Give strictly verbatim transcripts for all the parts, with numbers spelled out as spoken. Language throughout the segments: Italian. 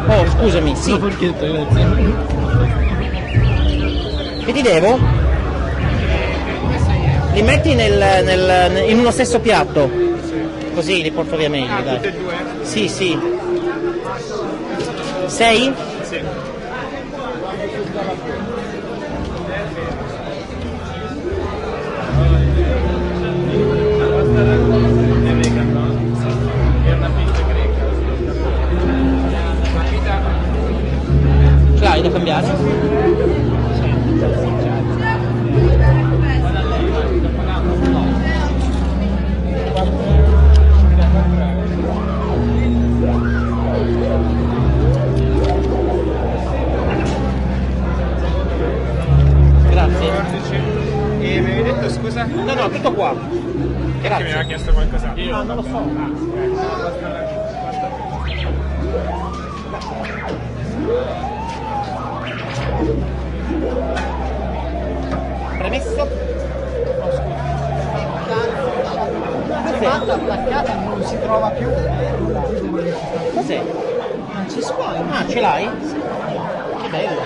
Oh, scusami, sì. Una forchetta, grazie. Che ti devo? Li metti nel, nel, in uno stesso piatto? Così li porto via meglio, dai. Tutte e due? Sì, sì. Sei? Sì. Ce l'hai da cambiare? Grazie. E mi hai detto scusa? No, no, tutto qua. Perché mi aveva chiesto qualcos'altro? No, non lo so. Premesso? Fatta attaccata non si trova più. Cos'è? Non ci si può. Ah, ce l'hai? Che bello.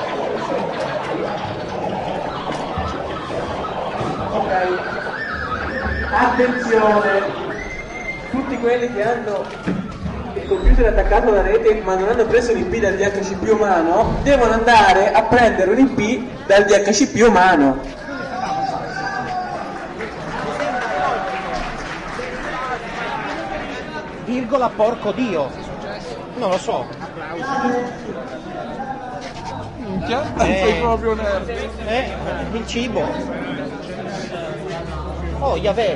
Ok, attenzione, tutti quelli che hanno il computer attaccato alla rete ma non hanno preso l'I P dal D H C P umano devono andare a prendere un I P dal D H C P umano. Virgola porco Dio. Non lo so. Minchia, Eh. sei proprio nerd. Eh, il cibo. Oh, Yahweh.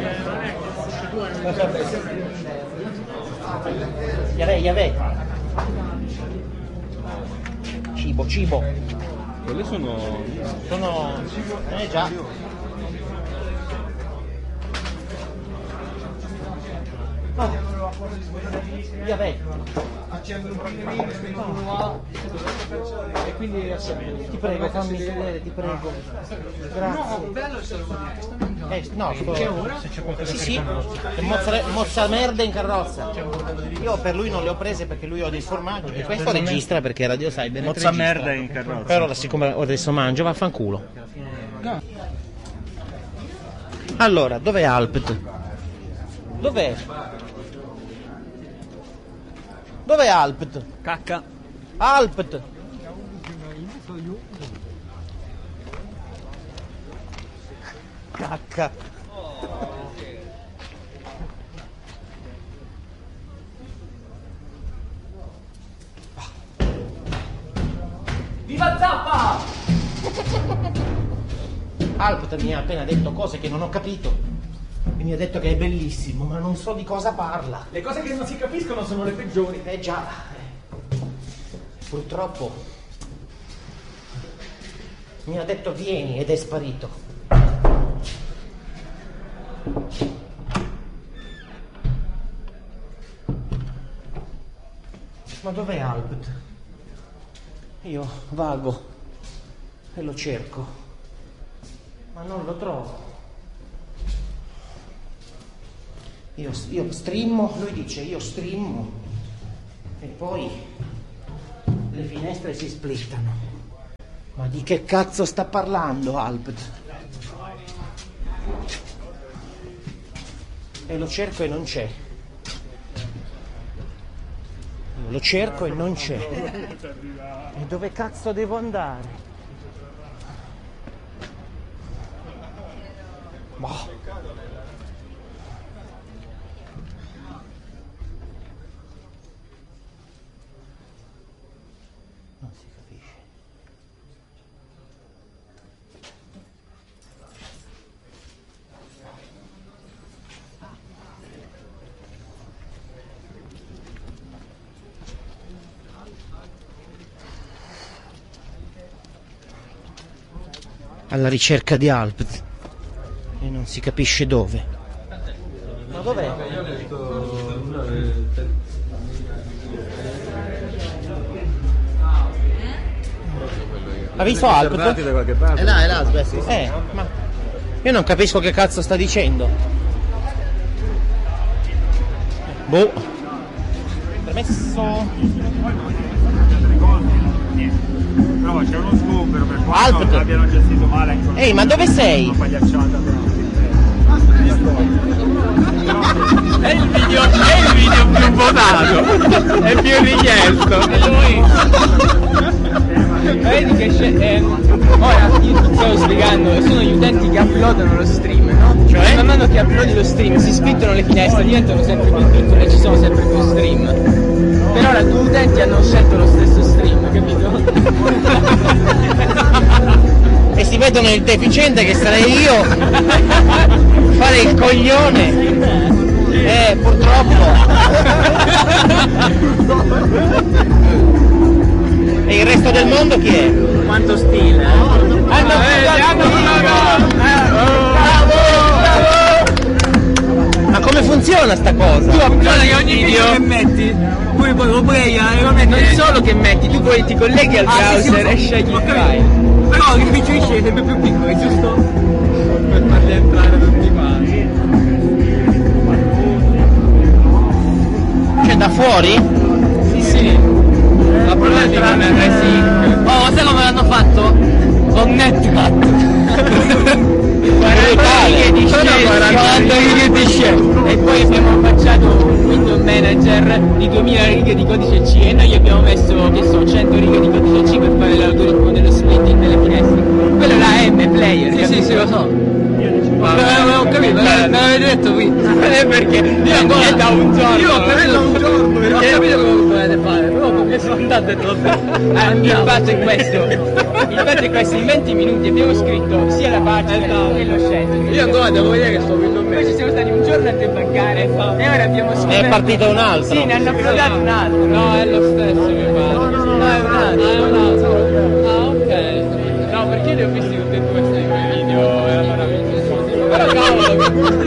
Yahweh, Yahweh. Cibo, cibo. Quelle sono... Sono... Eh già. Oh. Yahweh. E quindi Ti prego, fammi vedere, ti prego. Grazie. Eh, no, sto... Sì, sì, è mozzare- mozzamerde in carrozza. Io per lui non le ho prese perché lui ha dei formaggi. E questo registra perché Radio Cyber Mozzamerda in carrozza. però ora, siccome adesso mangio, vaffanculo. Allora, dov'è Alpt? Dov'è? Dov'è Alpt? cacca. Alpt! Cacca! Viva Zappa! Alpt mi ha appena detto cose che non ho capito. E mi ha detto che è bellissimo, ma non so di cosa parla. Le cose che non si capiscono sono le peggiori. Eh già, purtroppo mi ha detto vieni ed è sparito. Ma dov'è Albert? Io vago e lo cerco, ma non lo trovo. Io, io strimmo, lui dice io strimmo e poi le finestre si splittano. Ma di che cazzo sta parlando Albert? E lo cerco e non c'è. Io lo cerco e non c'è. E dove cazzo devo andare? Boh. Non si capisce. Alla ricerca di Alpt e non si capisce dove. Ma dov'è? Ha visto Alpt? da qualche parte? È là, è là, beh, sì, sì. Eh, ma io non capisco che cazzo sta dicendo. Boh. Permesso. c'è uno sgombero per quanto Alp. abbiano gestito male. Ehi, ma dove sei? Una pagliacciata. È il video, è il video più votato, è più richiesto. E lui vedi che c'è. Eh, ora io ti stavo spiegando, sono gli utenti che uploadano lo stream, no? Cioè? Man mano che uploadi lo stream si splittono le finestre, diventano sempre più piccole e ci sono sempre più stream. Per ora due utenti hanno scelto lo stesso stream, capito? E si vedono il deficiente che sarei io fare il coglione. Eh, purtroppo. E il resto del mondo chi è? Quanto stile, eh? Hanno Ma come funziona sta cosa? Tu guarda che ogni video che metti, poi poi lo player, non solo che metti, tu poi ti colleghi al browser e scegli il file. Però il P C è sempre più piccolo, giusto? Per farli entrare tutti quanti. Cioè da fuori? Sì, sì. La problema non è Resync. Oh, sai come l'hanno fatto? Con NetCut. quaranta righe di quaranta righe di shell. E poi abbiamo affacciato un window manager di duemila righe di codice C e noi abbiamo messo, che so, cento righe di codice C per fare l'algoritmo dello splitting delle finestre. Quello là è M-Player. Sì, sì, sì, lo so. Ma ho capito, me l'avete detto qui. Perché io ancora da un giorno. Io ho capito un giorno, ho capito come volete fare, però perché sono andate troppe. Il fatto è questo. Il fatto è questo, in venti minuti abbiamo scritto sia la pagina che lo scenario. Io ancora devo vedere che sto vedendo bene. Poi ci siamo stati un giorno a debuggare e ora abbiamo scritto. È partito un altro. Sì, ne hanno uploadato un altro. No, è lo stesso mi pare. No, è un altro. È un altro. Ah, ok. No, perché li ho visti tutti e due questi video, era meraviglioso. Però cavolo,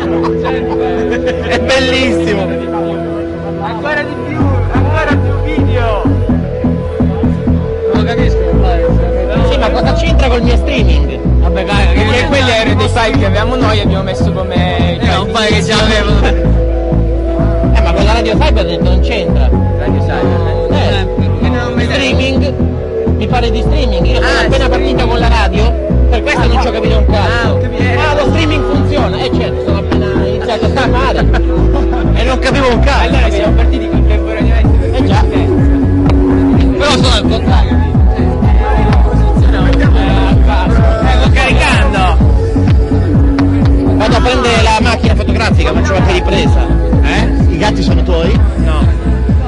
è bellissimo. Ancora di più, ancora più video. Non capisco, Sì, ma cosa c'entra col mio streaming? Vabbè, raga, perché quelli erano dei file che avevamo noi, abbiamo messo come. Era un file che già avevano. Eh, ma con la Radio Cyber ha detto non c'entra. Radio Cyber. Eh, che non ho mai streaming? Mi pare di streaming, io sono Ah, appena sì. partito con la radio, per questo non ci ho capito un cazzo. Ah, ho capito. Ah, lo streaming funziona, eh certo, sono appena iniziato a streamare e non capivo un cazzo. Allora siamo partiti contemporaneamente. Eh già. Però sono al contrario. Eh, sto caricando. Vado a prendere la macchina fotografica, faccio qualche ripresa. Eh? I gatti sono tuoi? No.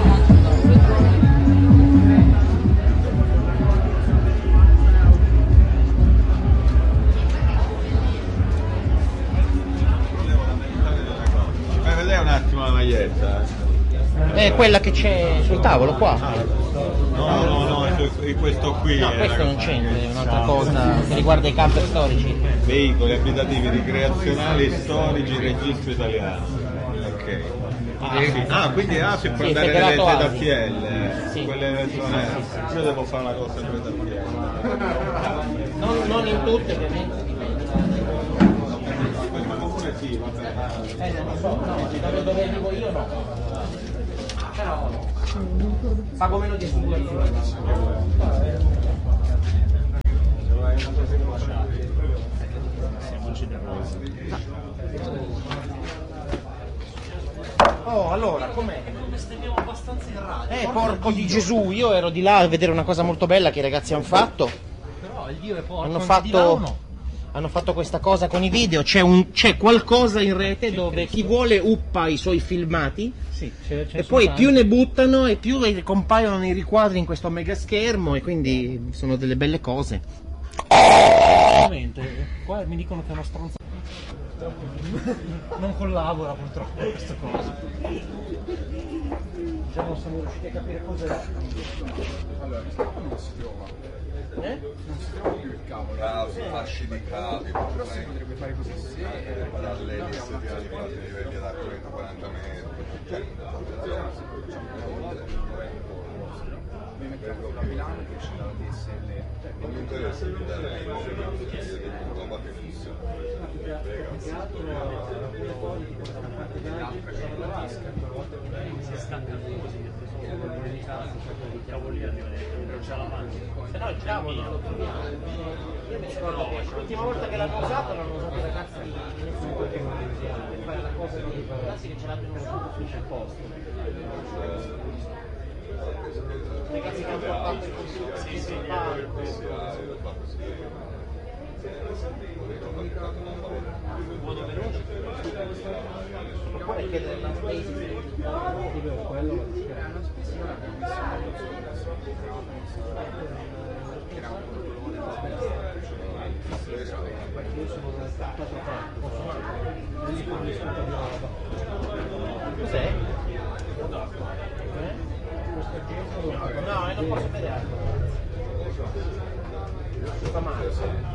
È quella che c'è sul tavolo qua. No, no, no, è questo qui. No, questo non c'entra, è un'altra cosa che riguarda i camper storici. Veicoli abitativi ricreazionali storici, registro italiano. Ok. Ah, sì. Ah, quindi ah, si può Sì, andare si è nelle creato Z P L, Sì. quelle zone. Io devo fare una cosa in Z P L. Non, non in tutte ovviamente. Ma comune sì, vabbè. Eh, non lo so, no, dove, dove vivo io no. Però pago meno di assicurazione. Oh, allora, com'è? Eh, porco di Gesù, io ero di là a vedere una cosa molto bella che i ragazzi hanno fatto. Però il dio è porco. Hanno anche di là o fatto, no? hanno fatto questa cosa con i video, c'è, un, c'è qualcosa in rete dove chi vuole uppa i suoi filmati Sì, c'è, c'è e poi soltanto- più ne buttano e più compaiono nei riquadri in questo mega schermo e quindi sono delle belle cose. Veramente, qua mi dicono che è una stronza. Non collabora purtroppo a questa cosa. Già non siamo riusciti a capire cos'è. Allora, il cavo non si trova. Eh? Non si trova più il cavo. Cavi, fasci di cavi, Però si potrebbe fare così se eh, dalle abbiamo una liste di zona livelli ad acqua quaranta metri. Cioè, Devi mettere la Milano che c'è la D S L Non mi interessa di dare roba che funziona. Se no il cavolo non lo troviamo. Io mi ricordo che l'ultima volta che l'hanno usato l'hanno usato i ragazzi di nessuno che fare la cosa di ragazzi che ce l'hanno subito sul posto. Ragazzi che hanno portato il consiglio sul palco. Buono veloce. Oppure chiedere la space. Quello cos'è? No, non posso vedere. Sta male.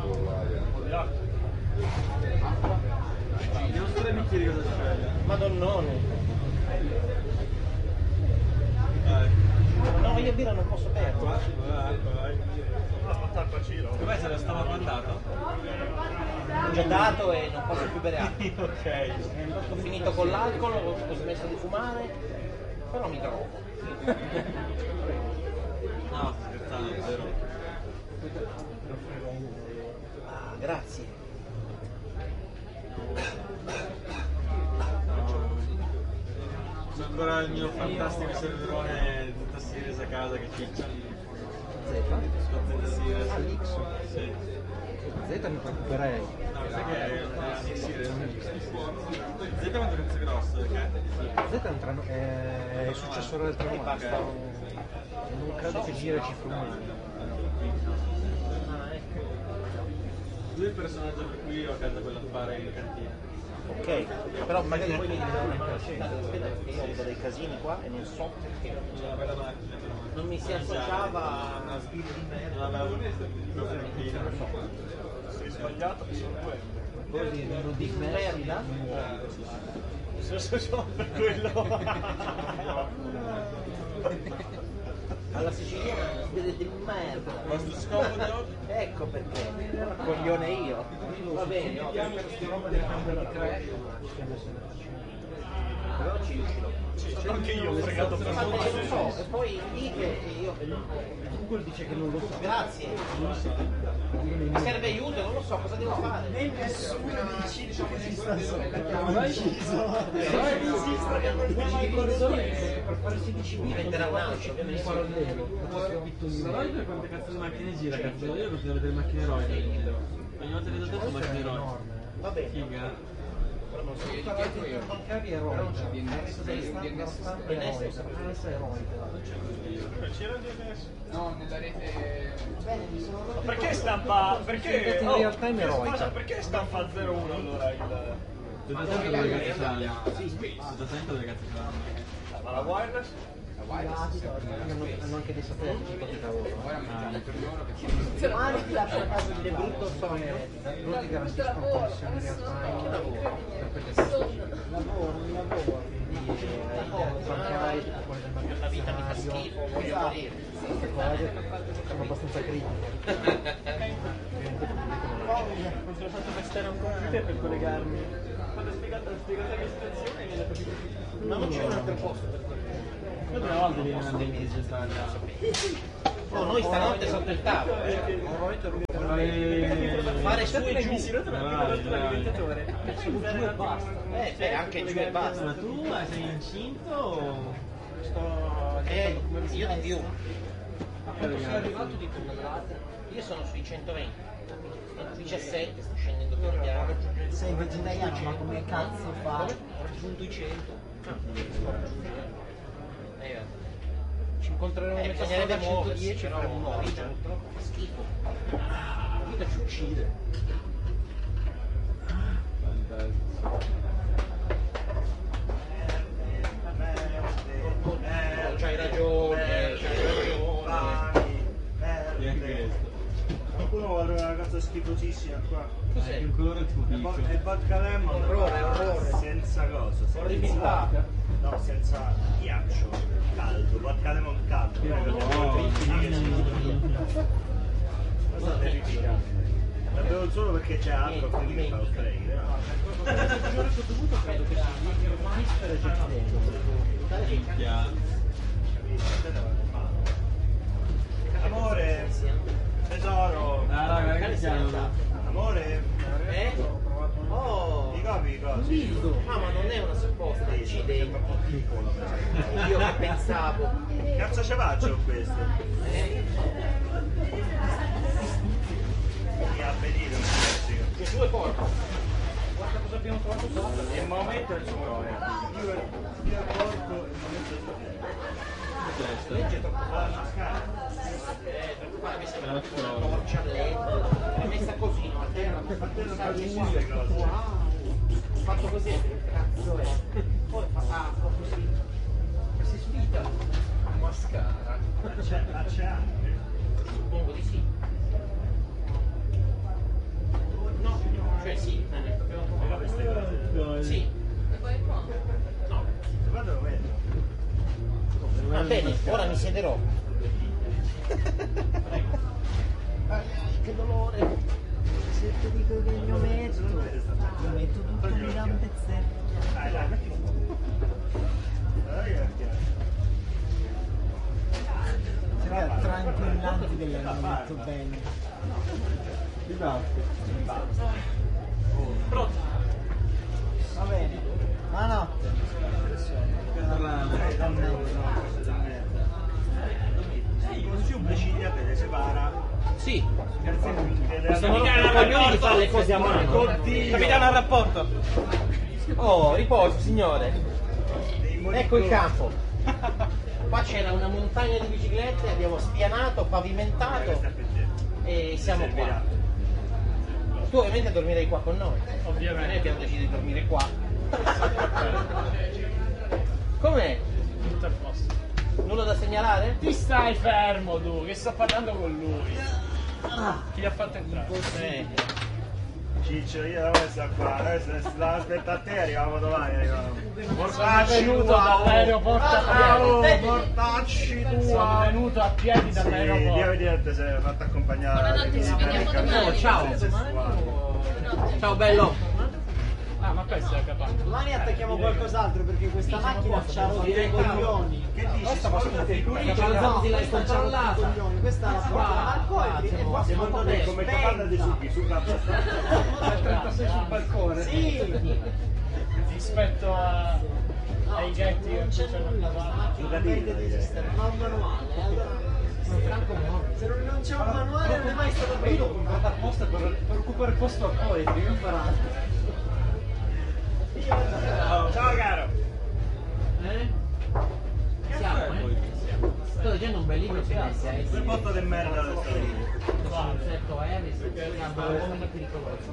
Devo stare a bicchieri cosa c'è? Madonnone. No, io birra non posso bere. Dov'è se la stava mandato? Ho già dato e non posso più bere acqua. Ok. Ho finito con l'alcol, ho smesso di fumare, però mi drogo. No, scherzando, zero. Ah, grazie. C'è ancora il mio fantastico serverone di tastiere a casa che ciccia. Z? Tastiere. Ah, l'X? Sì. Z mi preoccuperei. No, sai che è una tastiere. Z è quanto cazzo è grosso, perché? Z è, un treno, è il successore del treno basta. Non credo che gira ci fumano. Ah, ecco. Lui è il personaggio per cui io ho a casa quell'affare in cantina. Ok, però magari poi mi dite una mano perché io ho avuto dei casini qua e non so perché. C'è una bella macchina, però. Non mi si associava a una sbirra di merda. Non avevo sei sbagliato che sono quello. Così non di Merda? Se sono per quello. Alla siciliana sbirra di merda. Questo scopo di oggi? Ecco perché. Coglione io. Va bene, ho però ci riuscirò. Anche io ho fregato per Ma molto. lo so, e poi lì che io. Google dice che non lo sa. Grazie. Mi serve aiuto, non lo so cosa devo fare. Nessuno dice che esista solo. Per fare sedici Diventerà un altro, ovviamente. parallelo. Sai quante cazzo di macchine gira, cazzo? Io continuo a vedere macchine eroiche. Ogni volta che vedo te sono macchine eroiche. Va bene. Figa. Non cavi eroica. C'era il D N S? No, nella rete... Perché stampa? Perché? In real time eroica. Scusa, perché stampa zero uno allora il... Tutto attento dove cazzo c'hanno? Tutto attento dove cazzo c'hanno? Ma la wireless? Hanno anche dei satelliti tipo di lavoro. Domani ti lascio a casa di brutto Loro ti garantiscono connessioni real time per quelle persone. Lavoro, un lavoro, quindi bancario, quello del la vita mi fa schifo, voglio morire. queste cose sono abbastanza critiche. Ho fatto pestare un computer per collegarmi. Quando ho spiegato la situazione mi ha capito tutto. Ma non c'è un altro posto per quello. Io una volta viene una digitale. Oh, noi stanotte sotto il tavolo, eh. Fare su e giù. Sono Giù e basta. Eh, beh, anche giù e basta. Ma tu sei incinto o... Sto... Eh, io di più. Quando sono arrivato di tonnellate, io sono sui centoventi. diciassette, sto scendendo piano piano. Sei vegetariano, ma come cazzo fa? Ho raggiunto i cento. Eh, ci incontreremo Eh, metà bisognerebbe strada a muoversi, centodieci, però faremo muoversi. un'oretta, purtroppo fa schifo. La vita ci uccide. Eh, c'hai ragione, c'hai ragione. Chi è questo? Qualcuno vuole una cosa schifosissima qua. È un colore tipo E vo- picco. E vodka lemon. Orrore, orrore. Senza cosa. Senza, Orribilità. no, senza ghiaccio. Caldo. Vodka lemon caldo. Oh, solo perché c'è altro quindi mi fa ok. Credo che sia Meister e Amore, tesoro. Ah, raga, ragazzi, Amore, Eh? Oh! ti capi cosa? Ah, ma non è una supposta, accidenti. Io che pensavo. Cazzo ce faccio con questo? Mi ha venito un classico. Che due porte. Guarda cosa abbiamo trovato sotto. Il momento è il suo. Io io porto il momento è il suo. Legge troppo facile. Eh, preoccupare, mi sembra una torcia a L E D. È messa così, no? A te non A te non faccio queste cose. Wow! Fatto così, che cazzo è? Poi fa ah, fa così. Si svita. Mascara. C'è anche. Suppongo di sì. No, cioè sì, abbiamo trovato queste cose. Sì. No. Guarda lo vedo. Va bene, ora mi siederò. Ai, che dolore. Se ti dico che il mio metto, io metto tutto mi dà un pezzetto. Dai, dai. Raga, tranquillanti che l'hanno detto bene. Pronto? Va bene, buonanotte. Un Brasilia che le separa. Sì. Questo non ho coglioni di fare le cose a mano. Capitano al rapporto. Oh, riposo signore. Ecco il campo. Qua c'era una montagna di biciclette, abbiamo spianato, pavimentato e siamo qua. Tu ovviamente dormirai qua con noi. Ovviamente. Noi abbiamo deciso di dormire qua. Com'è? Tutto a posto. Nulla da segnalare? Ti stai fermo tu, che sto parlando con lui. Chi ti ha fatto entrare? Eh. Ciccio, io ora sto qua, noi se stavo aspettando a te arriviamo domani, arriviamo. Sono venuto dall'aeroporto a piedi. Portacci tu! Sono venuto a piedi Sì, Dio dall'aeroporto. vedete se è fatto accompagnare. No, ciao. Ciao bello. Ah, ma questo è capace. Domani attacchiamo qualcos'altro perché questa macchina c'ha rotto i coglioni. Che dici? Facciamo così la controllata. Coglioni, questa è la porta dall'alcol e qua Se non torni come capanna di succhi, su cazzo trentasei sul balcone. Sì. Rispetto a... ai ghetti che c'è nella Non manuale, allora se non, non c'è un manuale non è mai stato bello. Io l'ho comprato apposta per, per occupare il posto a poi, devi imparare. Ciao caro! Eh? Siamo, eh? Sto leggendo un bel libro su N S S. Quel botto di merda del Sono un certo Harris, si chiama Uomini pericolosi.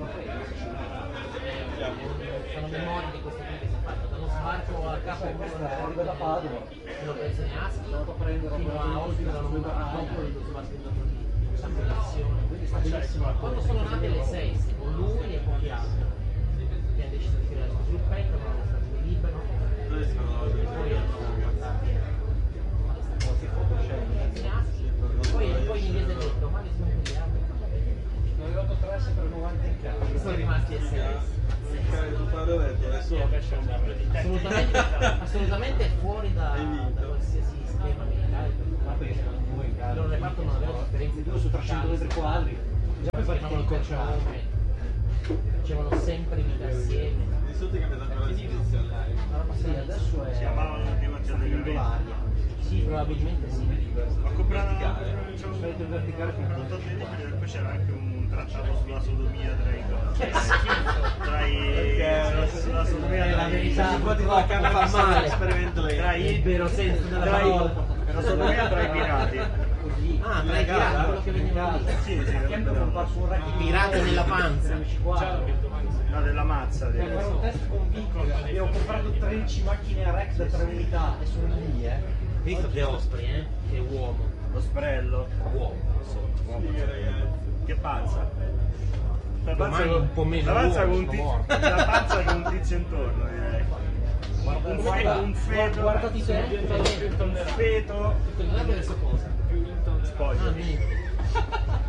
Sono memorie di questo qui che si è fatto dallo sbarco al capo Arrivo da Padova. dell'operazione ASCII fino a oltre la novembre dove si va scrivendo un sacco di azioni. Quando sono nate le sei, con lui e pochi altri che hanno deciso di tirare sul gruppetto, non hanno stato libero e poi hanno mandato queste cose poi poi in inglese detto ma che sono quegli altri Ne avevo fatto tre sempre novanta in casa. sono rimasti S S assolutamente, assolutamente, assolutamente fuori da, da qualsiasi schema militare il loro reparto non aveva esperienze Due su trecento metri quadri. già poi facevano il coach facevano sempre vita assieme. Di sotto che mi danno la istituzionale. Sì, adesso è Si chiamavano l'ultima giorno di singolaria. Sì, probabilmente sì. Ho comprato Sono salito in verticale fino a non tolto i libri perché poi c'era anche un trattato sulla sodomia tra i tra i sulla sodomia È la verità, purtroppo fa male. tra Il i vero senso della tra parola. i la sodomia tra i pirati. Ah, tra i pirati, quello che veniva lì. Sì, sì, I pirati nella panza. no, della mazza. Per fare un test con Vic e ho comprato tredici macchine a rec da tre unità e sono lì, eh. Visto che Osprey, eh? Che uomo. Lo sprello. Uomo. Che panza. La Domani con- un po' meno la panza uomo, con un sono tizio, morto. la panza con un tizio intorno, direi. Un, fe- un feto. Guardati te, Un feto. guardate adesso cosa. Spoiler. Ah, niente. Il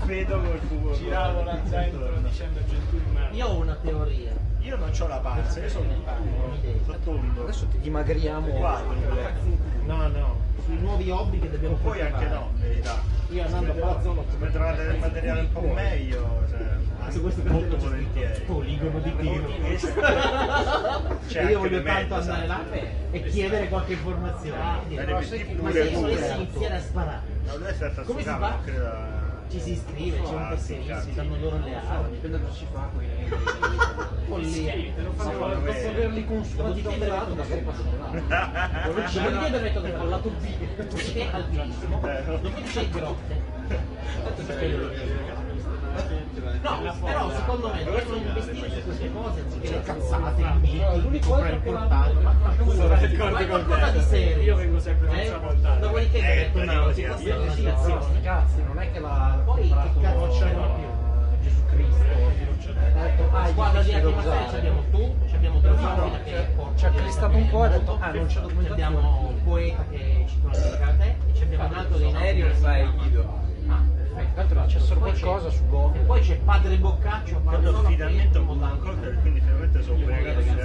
vedo col fuoco. Giravo là dentro dicendo gentleman. Io ho una teoria. Io non c'ho la panza, io sono sono tondo. Adesso ti dimagriamo. Guarda, No, no, sui nuovi hobby che dobbiamo poi anche no, in verità. Io andando a Palazzolo Se trovate del materiale un po' meglio, cioè, molto volentieri. poligono di tiro. C'è E io anche voglio di tanto mezzo, andare là e chiedere qualche informazione. Bene, Ma di se pure, io volessi pure. iniziare a sparare, No, lui è stato come si assunto, fa? credo. Ci si iscrive, c'è un Ah, sì, tesserino, cazzo. si danno loro le armi. Dipende da cosa si fa qui. Follia. Posso averli consultati da un lato, magari passano là. Dopodiché aver detto che con la tutti è altissimo, dopodiché c'è grotte. No, però secondo me dovremmo investire su queste cose anziché le cazzate, i miti, comprare il portato, ma fai qualcosa di serio. Io vengo sempre Eh? senza portare. Dopodiché mi ha detto no, si fa investigazione. Cazzi, non è che la Poi che cazzo c'è più? Gesù Cristo. Ha detto, ah, Guarda, di difficile da anche usare. abbiamo tu, abbiamo tuo figlio che Ci ha cristato un po' e ha detto, ah, non c'è documentazione. abbiamo un poeta che ci conosce il karate e ci abbiamo un altro dei Aereo nostri fai che si Guido. chiama- Ah, perfetto. Tanto c'è solo Poi qualcosa c'è- su Go. E poi c'è padre Boccaccio, padre Quando solo finalmente ho che- avuto un cocktail, quindi finalmente sono ubriacato adesso.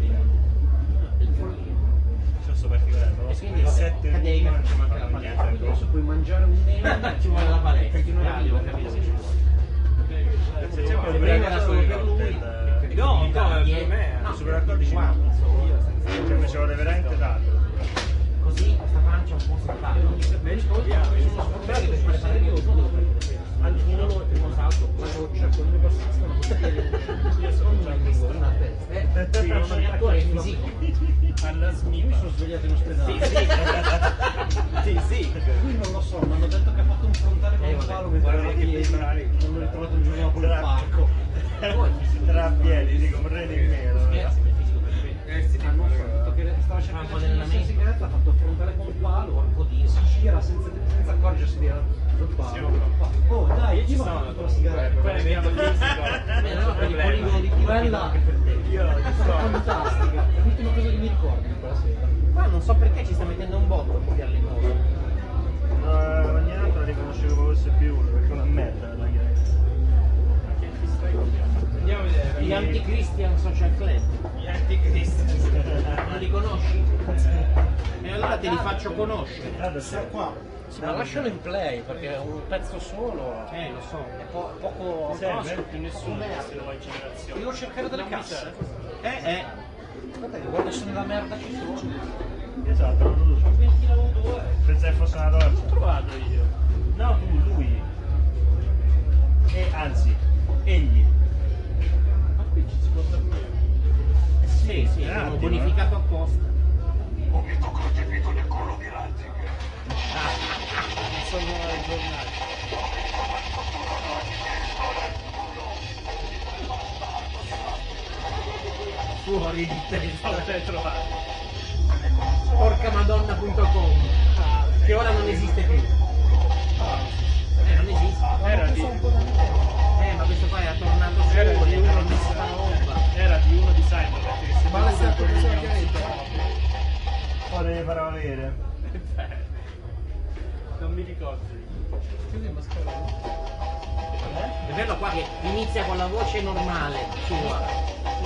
C'ho sto particolare, però E quindi vabbè, sette cadei, non ci ci manca la manca palestra. niente. Adesso puoi mangiare un neve. ci vuole la palestra. Perché non Ah, arriva, devo capire se ci vuole. Se c'è Se prima era solo per lui, cocktail, No, come per dietro- me. no, super accordici guarda, no. insomma, Cioè mi ci vuole veramente tanto. così questa pancia un po' si fa. Sono scoperto che per fare io devo prendere almeno il primo salto, quando c'è con il bassista non posso io sono una lingua, una testa. Eh, sì, un attore fisico. Alla Mi sono svegliato in ospedale. Sì, sì. Qui non lo so, mi hanno detto che ha fatto un frontale con Eh, un vabbè, palo mentre guarda era che piedi. bravi. Non l'ho ritrovato un giorno dopo il parco. Tra piedi, dico, vorrei nemmeno. Ah, non so, ha detto che stava cercando di fare una sigaretta, ha fatto il frontale con un palo, si gira senza, senza accorgersi di del palo. Oh dai, io ho fatto la sigaretta. Quella è molto fisico. Eh, no, per il poligono di tiro Quella che per te. Io è fantastica, è l'ultima cosa che mi ricordo di quella sera. Qua non so perché ci sta mettendo un botto a copiare le cose. ogni tanto la riconoscevo come fosse più uno, perché è una merda la chiesa. Andiamo a vedere. Gli Anti-Christian Social Club. Gli anticristi. Non li conosci? E allora te li faccio conoscere. Guarda, sta qua. Ma lascialo in play perché è un pezzo solo. Eh, lo so. È po- poco. Serve? Più nessuno se lo va in generazione. Devo cercare delle casse. Eh, eh. Guarda che guarda se nella merda ci sono. Esatto, non lo so. Pensai fosse una torta. L'ho trovato io. No, tu, lui. E anzi, egli. Ma qui ci si può dormire. Sì, sì, un sono attimo, bonificato apposta. Non sono ai giornali. Fuori di testa. L'hai trovato. Porcamadonna punto com, che ora non esiste più. Eh, non esiste. Era di, Eh, ma questo qua è tornato su, era di è uno una di roba. era di uno di Simon perché se Ma la sta professore Chiaretto? Poi deve far avere. non mi ricordo. È bello qua che inizia con la voce normale sua.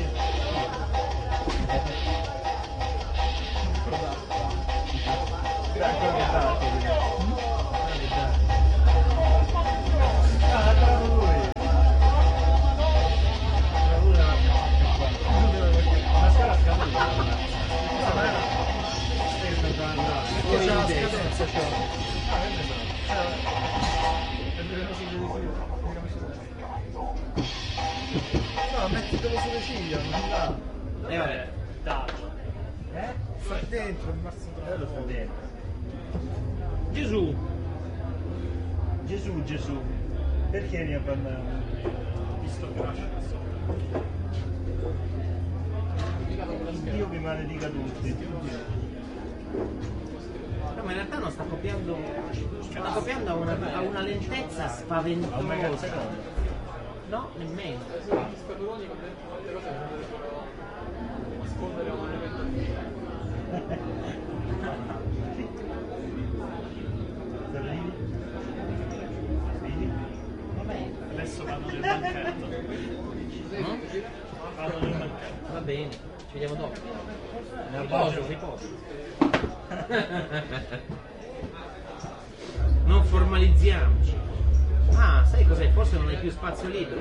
Ah, bravo lui. Ma sta la scatola. Che c'è la scadenza, c'è. No, mettitelo sulle ciglia, non là. E vabbè. Dato. Eh? Sta dentro, il mazzo Bello sta dentro. Gesù. Gesù, Gesù. Perché vieni a parlare? Visto crash. Dio vi maledica tutti. No, ma in realtà non sta copiando. Sta copiando a una, a una lentezza spaventosa. No, nemmeno. Sorridi? Ridi? adesso vado nel banchetto. No? Vado nel banchetto. Va bene, ci vediamo dopo. Ne Riposo, riposo. Non formalizziamoci. Ah, sai cos'è? Forse non hai più spazio libero.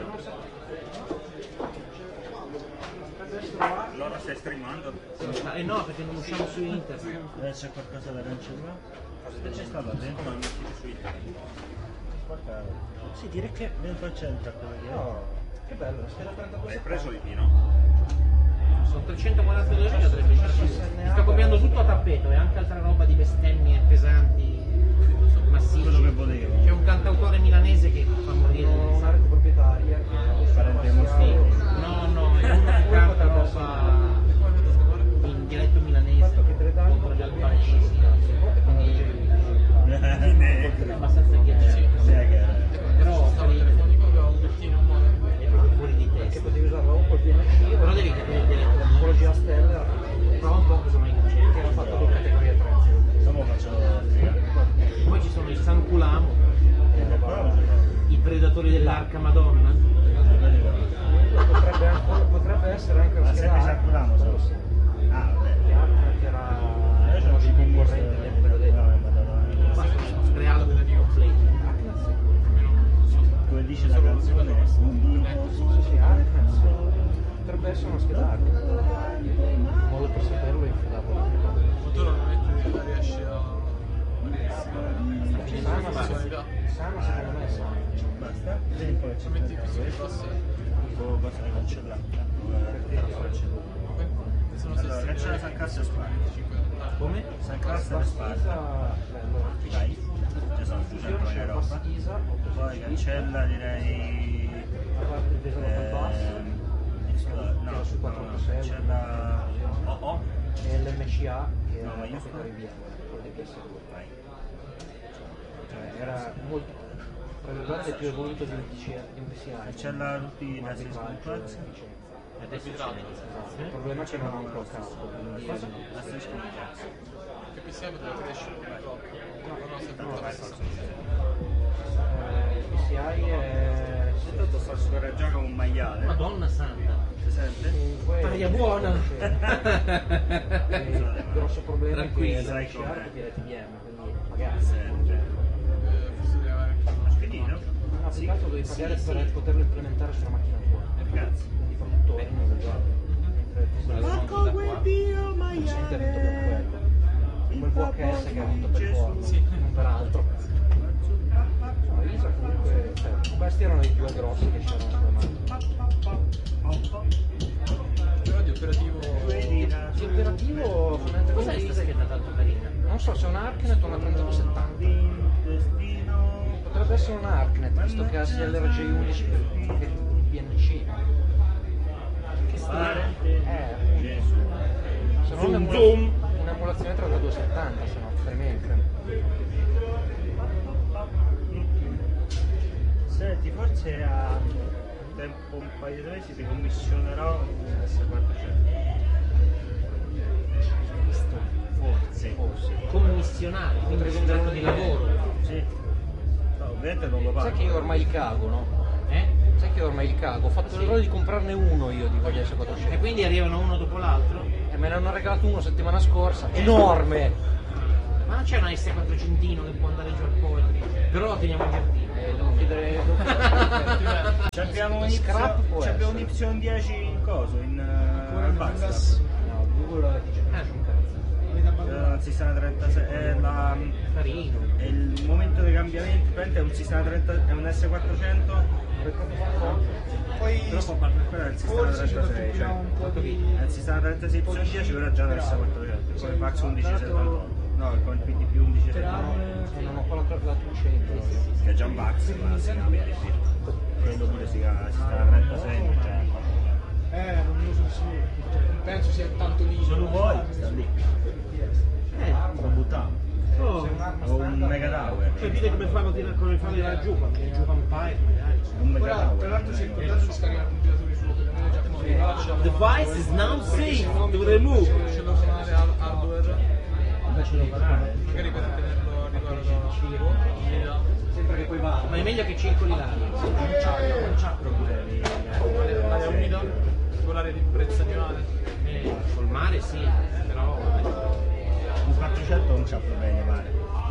Allora stai streamando? Eh no, perché non usciamo su internet. Eh, c'è qualcosa da cancellare? Cosa c'è stato dentro? Come non uscite su internet? Sì, direi che dentro il centro. No, che bello, scheda trentadue. Hai preso il vino? Sono trecentoquarantadue euro, dovrebbe essere. Sto copiando tutto a tappeto e anche altra roba di bestemmie pesanti, massive. Quello che volevo. C'è un cantautore milanese che fa morire. Un'arte proprietaria. Parente Sì. No, no, è uno che canta roba in dialetto milanese contro gli albanesi. È abbastanza ghiacciato. Però fuori, è proprio fuori di Che testa. potevi usarla un po' più energia. Però devi capire il dialetto. Tipologia a stelle. Prova un po' cosa mai Che era fatto con categoria tre. Come faccio? Poi ci sono i Sanculamo, i predatori dell'Arca Madonna. Potrebbe, anche- potrebbe essere anche una Ma scheda sempre arte. Sanculamo, solo se. Ah, vabbè. Che era uno dei concorrenti del ve l'ho detto. Basta, posso crearlo per il complete. Come dice la canzone? Sì, sì, Arkness. Potrebbe essere una scheda arte. Modo per saperlo infilavo la Tu non metti, riesci a... Sana, sana secondo me è sana. Basta? Vedi poi c'è Metti più sui passi. tipo cosa da cancellare. Sono Allora, cancella San Carlo e spari. Come? San Carlo e spari. Dai, ci sono duecento le roba. Poi cancella direi... La parte di Eh, no, no, su quattro no, sei, cancella... Oh oh. e l'M C A che era No, ma io la sto- proprietaria di quello dei P S due. Vai. Cioè, era molto, tra virgolette, più evoluto di un P C I. Di un P C I. Cancella tutti i nastri scomparsi. E adesso c'è. Il problema è che non ho un bloccato, quindi Nastri scomparsi. Che P C I poteva crescere come blocco. No, no, sempre No, la vai, stessa. eh, il P C I è Intanto sto scorreggiando con un maiale. Madonna santa. Si sente? comunque Aria buona. il grosso problema è che Tranquillo, l'M sai C A com'è. richiede T V M, quindi magari Sente. Eh, forse deve avere anche una Finito? un applicato devi pagare per poterlo implementare sulla macchina tua, Cazzo. quindi i produttori non lo usano. Marco quel dio Sente tutto maiale. per quello. Quel V H S che ha vinto per forza, non per altro. Ma Isa comunque, cioè, questi erano i due grossi che c'erano sulle mani. però di operativo. Di operativo fondamentalmente Cos'è questa scheda tanto carina? non so se è un Arknet o una trentadue settanta. Potrebbe essere un Arknet, visto che ha sia l'R J undici che il P N C. Che strano. Eh, se non un'emula- un'emulazione trentadue settanta, se no, altrimenti. Senti, forse a un tempo, un paio di mesi ti commissionerò un S quattrocento. Forse. Forse. Commissionati, quindi Potrei un vendere contratto uno di di lavoro. Sì. No, ovviamente non lo pago. Sai che io ormai li cago, no? Eh? Sai che io ormai li cago? Ho fatto l'errore di comprarne uno io di quegli S E quattrocento. quindi arrivano uno dopo l'altro. E me ne hanno regalato uno settimana scorsa. Enorme! Ma non c'è una S quattrocento che può andare giù al poetry. Però lo teniamo in giardino. Eh, devo chiedere... devo- Ci abbiamo un Scrap può Y, ci abbiamo un essere. Y dieci in coso, in uh, Albaxlab. No, Google dice che non c'è un cazzo. Eh, il sistema trentasei è, la, Carino. è il momento dei cambiamenti, praticamente è un sistema trenta, è un S quattrocento, Poi però può partire quello è il sistema forse ci trentasei, toccherà cioè, un po' di... è il sistema trentasei Y dieci però è già nel S quattrocento, come il Max undici settantotto, no, come il P D P undici settantotto, E non ho qua la, la trecento. che è già un Max, ma si cambia di più. Quello pure si chiama sistema trentasei, cioè, Eh, non mi uso sicuro. Non penso sia tanto lì. se lo vuoi, sta lì. Eh, Lo buttiamo. oh. O un Mega Tower. Cioè, dite come fa con come farli da giù, qualche giù vampire magari. Un Mega Ora, Tower. tra l'altro si è importante di scaricare compilatori su perché non è già The device is now safe to remove. riuscendo a suonare al hardware. Magari per tenerlo a riguardo. Sempre che poi va. Ma è meglio che circoli l'aria. Non c'ha problemi. L'aria umida, con l'aria di brezza di mare. Eh, col mare sì, però Un quattrocento non c'ha problemi mare.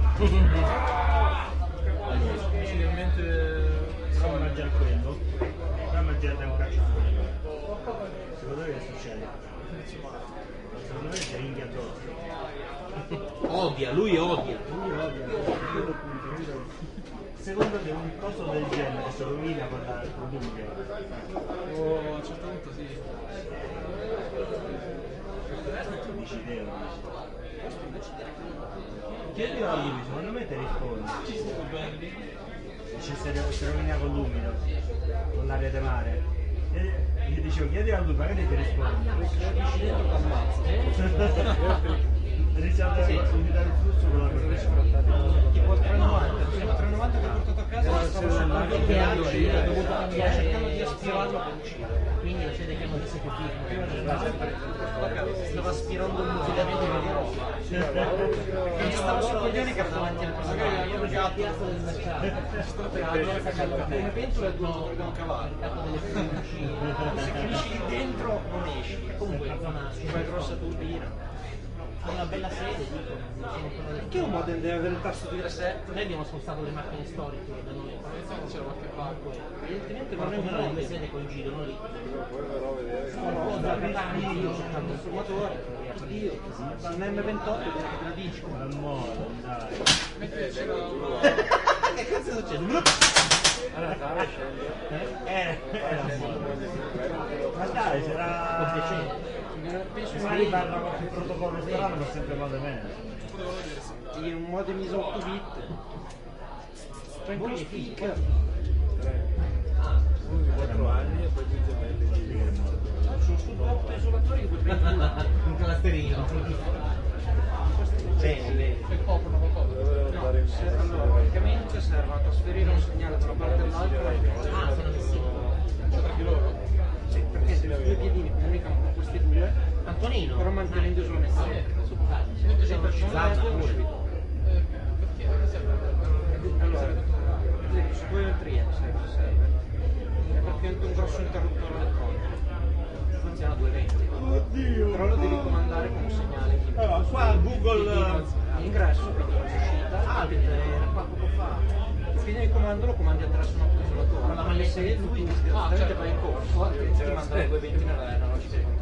Possibilmente Prova a mangiare quello. Prova a mangiare un cacciatore. Secondo me che succede? Secondo me c'è India addosso. odia, lui odia. Secondo te un coso del genere si rovina con la con l'India? Oh, a un certo punto sì. dieci euro. Chiedi a lui, secondo me ti risponde. Dice se si rovina con l'umido, con l'aria di mare. E gli dicevo chiedi a lui, magari ti risponde. Risate sì. Limitare il flusso con la corrente. Tipo il trecentonovanta, il trecentonovanta che ho portato a casa stavo cercando di ha dovuto cambiare, cercando di aspirarlo per uscire. Quindi la sede che non disse che figlio. Stava aspirando un mutillamento di roba. Non stavo sui coglioni che era davanti alle persone. Io perché la piazza del mercato. Come pentola e due motori da un cavallo. Se finisci lì dentro non esci. Comunque è una Fai grossa turbina. ha una bella sede, dico. Perché un modem deve avere il tasto di reset? Noi abbiamo spostato le macchine storiche da noi. C'era qualche parte. Evidentemente non è una delle sede coincidono lì. Sono da Catania, io cercando il suo motore, io, Un M ventotto te la dici. Amore, dai. che cazzo succede? Eh, era ma dai, c'era... Magari parla qualche protocollo strano, ma sempre male meno. In un modem ISO otto bit. Tranquillo speaker. quattro anni e poi due gemelli. Sono su otto isolatori di quel venticulo. Un calasterino. Bene, bene. No, allora, praticamente servono a trasferire un segnale da una parte all'altra. Ah, sono messi. Tra di loro? Sì, perché se i due piedini comunicano con questi due, Antonino. però mantenendo isolamento. Sei precisato pure. Allora, su due entrie serve, serve. È praticamente un grosso interruttore elettronico. Funziona a duecentoventi. Oddio! Però lo devi comandare con un segnale. Allora, qua Google... All'ingresso, quindi l'uscita. Ah, era qua poco fa. Il segno di comando lo comandi attraverso un autoisolatore. Ma la se lui direttamente va in corso, altrimenti ti manda a duecentoventi nella velocità di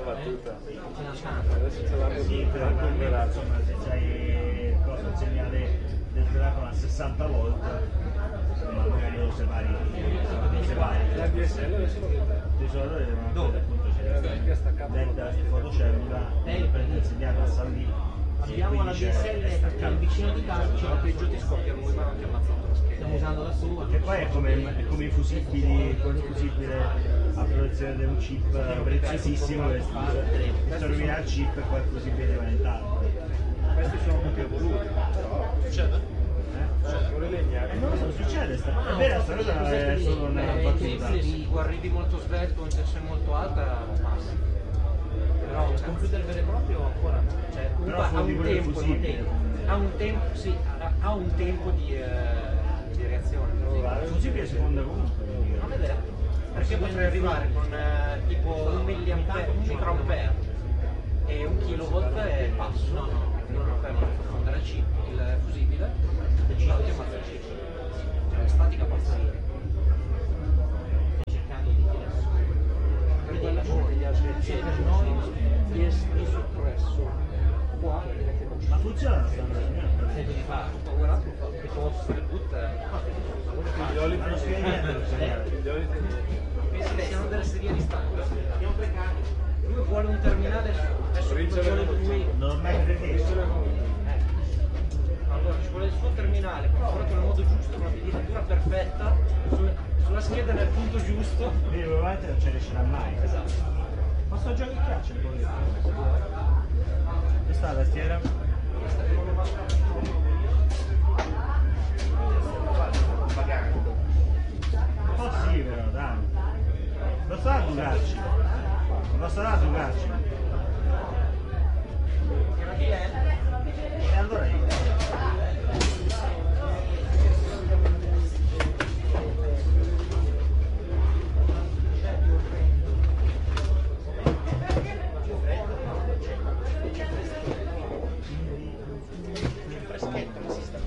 controllo. Sì, però quella, insomma, se c'hai cosa, il segnale del telefono a sessanta volt, insomma, magari lo separi, lo separi. La D S L adesso lo vede. L'isolatore devono dove appunto c'è dentro fotocellula, prende il segnale a salire. Abbiamo la D S L perché il vicino di casa Cioè, la peggio ti scoppia lui, ma non ti ha ammazzato la scheda. stiamo usando la sua. Che poi è come, è come i fusibili, con il fusibile a protezione di un chip preziosissimo che si rovina il chip e poi il fusibile deve entrare. Questi sono più evoluti. Succede? Eh, non lo so, succede, sta è vera, sta cosa è solo una battuta. Se arrivi molto svelto, con tensione molto alta, passa. Però Il computer vero e proprio ancora no. cioè, comunque Però ha fondi un pure il tempo, fusibile. ha un tempo, sì, ha, ha un tempo di, eh, di reazione. Il fusibile si fonda comunque. Non è vero. Perché potrei arrivare con eh, tipo un milliampere, un microampere e un kilovolt e passo. No, no, un microampere non fa fondere il chip, il fusibile, il chip ti ammazza il chip. Cioè la statica passa lì. Cercando di tirare su. Per quella uno degli altri per noi è soppresso. Qua Ma funziona sta cosa? Sento di fare. ho guardato, che posso il boot Ma non spiega niente lo segnale. penso che siano delle serie di stampa. Lui vuole un terminale adesso vuole lui. Non ho mai previsto. Allora ci vuole il suo terminale configurato nel modo giusto, una dirittura perfetta, su- sulla scheda nel punto giusto. Quindi probabilmente non ci riuscirà mai. Esatto. Ma sto gioco in caccia un po' di dove sta la tastiera? Oh sì però dai. Non sarà a Ducacci. Non sarà a Ducacci. Che è? allora io. Freschetto che si sta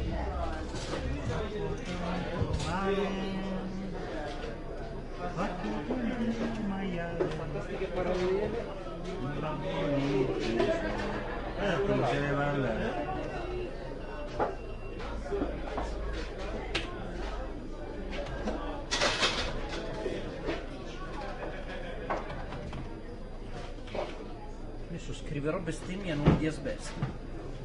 Fantastiche parallele. Eh, come se ne va andare. Adesso scriverò bestemmia non di asbesto.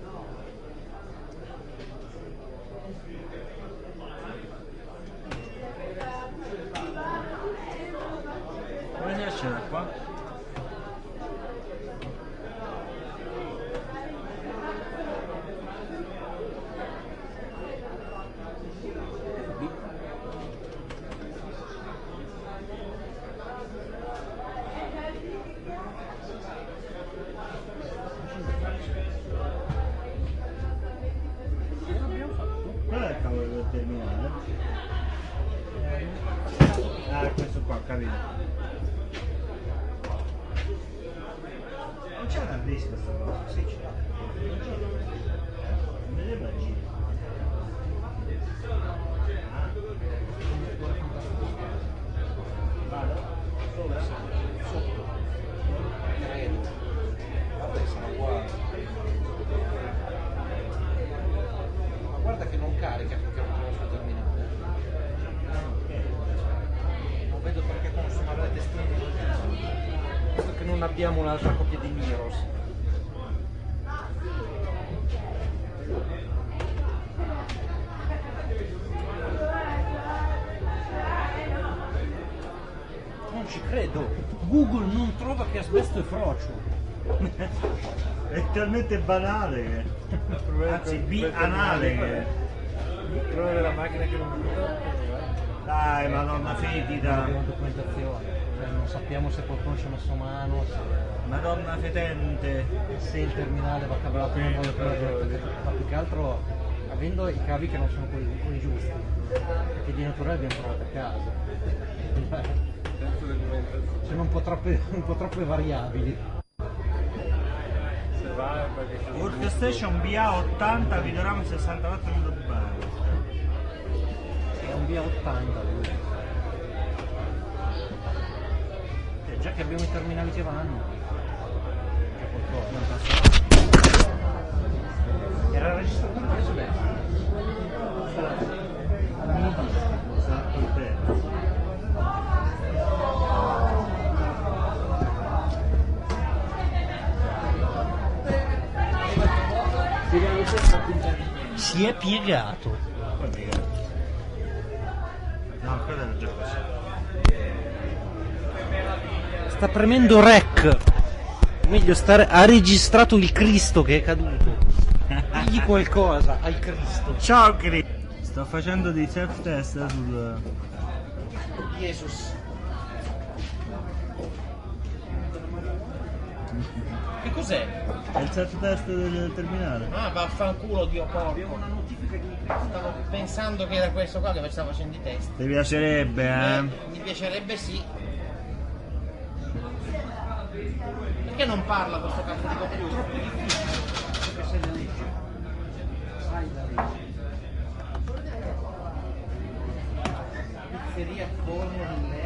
Come ne esce da qua? Qual è il cavolo del terminale? Ah, questo qua, capito. Non c'è una disca sta cosa? Sì, c'è. Non mi sembra giro. Ah. Vado? Sopra? Sotto. credo. Vabbè, sono uguali. Ma guarda che non carica finché non trovo il suo terminale. Non vedo perché consumare le testine di Visto che non abbiamo un'altra copia di Miros. Non ci credo. Google non trova che asbesto è frocio. È talmente banale che... Anzi, bi-anale che... Trovare la macchina che non mi Dai, madonna fetida. Abbiamo documentazione. Cioè, non sappiamo se qualcuno ci ha messo mano, se, Madonna fetente. se il terminale va cavato in modo per ma più che altro avendo i cavi che non sono quelli, quelli giusti. Perché di naturale abbiamo trovato a casa. Sono un po' troppe, un po' troppe variabili. Workstation B A ottanta, videorama sessantaquattro globale. È un via ottanta lui. Cioè, già che abbiamo i terminali che vanno. C'è qualcosa. Era registrato in preso bene. Si è piegato. No, quello era già così. Sta premendo rec. Meglio stare. Ha registrato il Cristo che è caduto. Digli qualcosa al Cristo. Ciao Cristo. Sto facendo dei self test sul... Jesus. Che cos'è? È il self test del terminale. Ah, vaffanculo, Dio porco. Una notifica di Stavo pensando che era questo qua che stava facendo i test. Ti piacerebbe, eh? Eh, mi piacerebbe sì. Perché non parla questo cazzo di computer? Perché se le legge. Sai la legge. Pizzeria Forno di Leo.